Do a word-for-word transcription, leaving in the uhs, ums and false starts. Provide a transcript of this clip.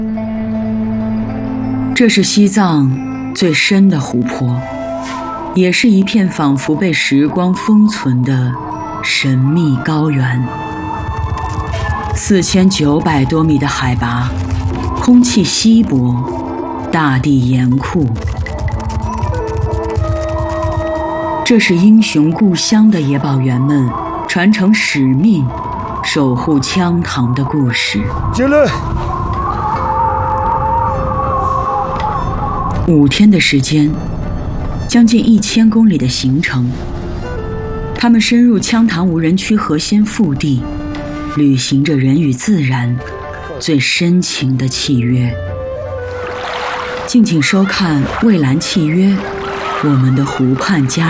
这是西藏最深的湖泊，也是一片仿佛被时光封存的神秘高原。四千九百多米的海拔，空气稀薄，大地严酷。这是英雄故乡的野保员们传承使命、守护羌塘的故事。 进来。 五天的时间，将近一千公里的行程，他们深入羌塘无人区核心腹地，履行着人与自然最深情的契约。敬请收看《蔚蓝契约》，我们的湖畔家。